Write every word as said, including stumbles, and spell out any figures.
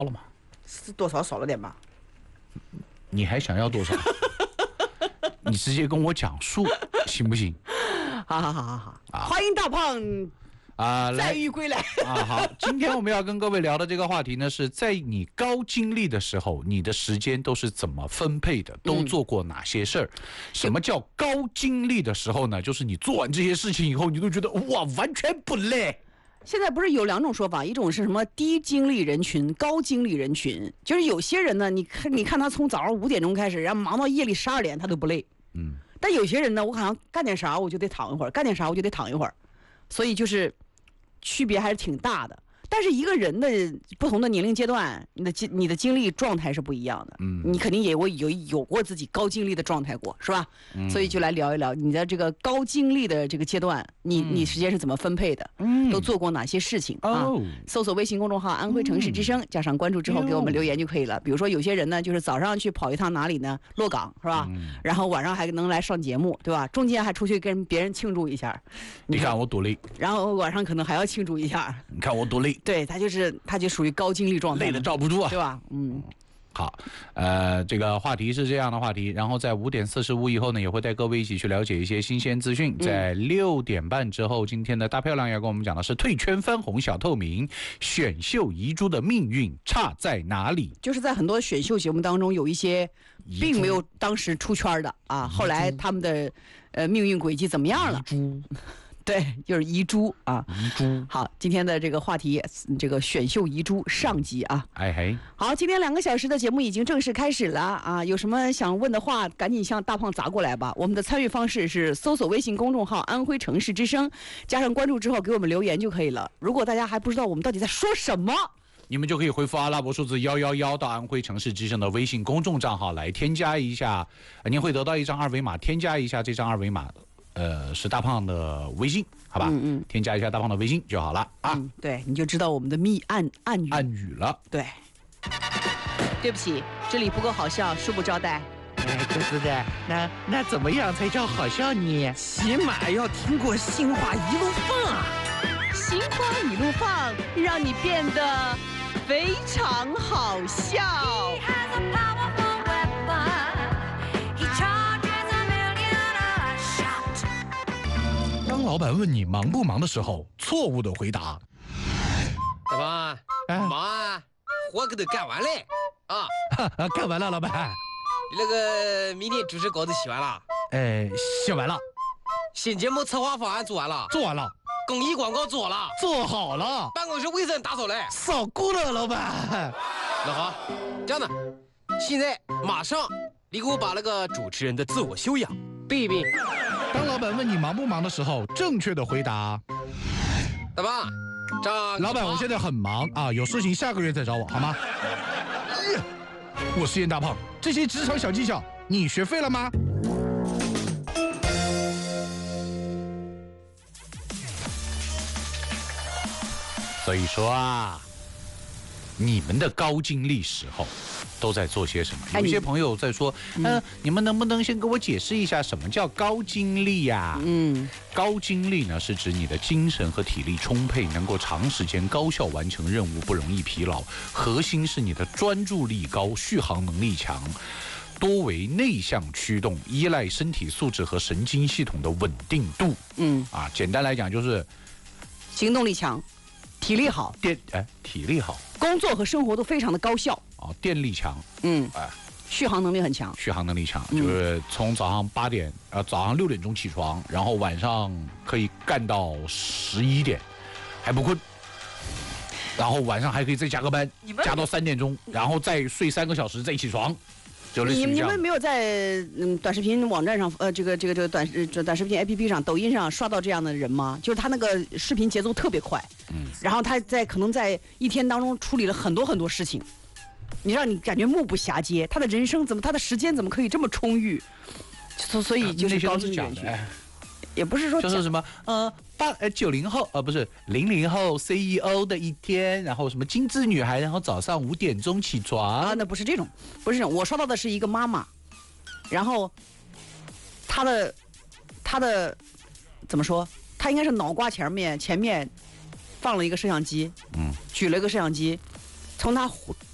了吗？ 是多少少了点吧？ 你还想要多少？你直接跟我讲数，行不行？ 好好好好好， 啊、 欢迎大胖啊， 再遇归来啊！好，今天我们要跟各位聊的这个话题呢，是在你高精力的时候，你的时间都是怎么分配的？都做过哪些事儿？嗯、什么叫高精力的时候呢？就是你做完这些事情以后，你都觉得哇，完全不累。 现在不是有两种说法，一种是什么低精力人群、高精力人群，就是有些人呢，你看，你看他从早上五点钟开始，然后忙到夜里十二点，他都不累。嗯。但有些人呢，我好像干点啥我就得躺一会儿，干点啥我就得躺一会儿，所以就是区别还是挺大的。但是一个人的不同的年龄阶段，你的精你的精力状态是不一样的。嗯，你肯定也会有有过自己高精力的状态过，是吧？嗯，所以就来聊一聊你的这个高精力的这个阶段，你、嗯、你时间是怎么分配的？嗯，都做过哪些事情、嗯、啊？搜索微信公众号“安徽城市之声”，加上关注之后给我们留言就可以了。比如说有些人呢，就是早上去跑一趟哪里呢？洛港是吧？嗯、然后晚上还能来上节目，对吧？中间还出去跟别人庆祝一下。 你看我多累。 然后晚上可能还要庆祝一下。 你看我多累。 对，他就是他就属于高精力状态， 累得罩不住啊， 对吧？嗯， 好，呃，这个话题是这样的话题，然后在五点四十五以后呢，也会带各位一起去了解一些新鲜资讯。在六点半之后，今天的大漂亮要跟我们讲的是退圈翻红小透明，选秀遗珠的命运差在哪里？就是在很多选秀节目当中，有一些并没有当时出圈的啊，后来他们的呃命运轨迹怎么样了？ 遗珠。 对，就是遗珠啊， 遗珠。 好，今天的这个话题，这个选秀遗珠上集啊， 哎嘿。 好，今天两个小时的节目已经正式开始了啊，有什么想问的话，赶紧向大胖砸过来吧。我们的参与方式是搜索微信公众号“安徽城市之声”，加上关注之后给我们留言就可以了。如果大家还不知道我们到底在说什么， 你们就可以回复阿拉伯数字一一一到安徽城市之声的微信公众账号来添加一下，您会得到一张二维码，添加一下这张二维码。呃，是大胖的微信，好吧？嗯嗯，添加一下大胖的微信就好了啊。 嗯，对，你就知道我们的密暗暗语暗语了。 对，对不起，这里不够好笑，恕不招待。 哎，哥哥的，那那怎么样才叫好笑呢？ 起码要听过心话一路放啊！ 心话一路放，让你变得非常好笑。 当老板问你忙不忙的时候，错误的回答。 大胖，哎、忙啊，活可都干完嘞啊！ 干完了，老板。 你那个明天主持稿子写完了？ 哎，写完了。 新节目策划方案做完了？ 做完了。 公益广告做了？ 做好了。 办公室卫生打扫嘞？ 扫过了，老板。 那好，这样的，现在马上你给我把那个主持人的自我修养背一背。 当老板问你忙不忙的时候，正确的回答。 大胖，张老板，我现在很忙啊，有事情下个月再找我，好吗？我是严大胖，这些职场小技巧你学会了吗？所以说啊，你们的高精力时候都在做些什么？有一些朋友在说，嗯、呃，你们能不能先给我解释一下什么叫高精力呀、啊？嗯，高精力呢是指你的精神和体力充沛，能够长时间高效完成任务，不容易疲劳。核心是你的专注力高，续航能力强，多为内向驱动，依赖身体素质和神经系统的稳定度。嗯，啊，简单来讲就是行动力强。体力好， 电哎，体力好， 工作和生活都非常的高效哦，电力强， 嗯，哎，续航能力很强， 续航能力强，嗯、就是从早上八点呃早上六点钟起床，然后晚上可以干到十一点，还不困，然后晚上还可以再加个班，加到三点钟，然后再睡三个小时再起床。 你你们没有在嗯短视频网站上呃这个这个这个短这短视频 A P P 上抖音上刷到这样的人吗？就是他那个视频节奏特别快，嗯，然后他在可能在一天当中处理了很多很多事情，你让你感觉目不暇接，他的人生怎么他的时间怎么可以这么充裕？所所以就是高精力人群。也不是说就是什么呃八呃九零后呃不是零零后 C E O 的一天，然后什么精致女孩，然后早上五点钟起床啊，那不是这种，不是这种。我刷到的是一个妈妈，然后她的她的怎么说？她应该是脑瓜前面前面放了一个摄像机，嗯，举了一个摄像机，从她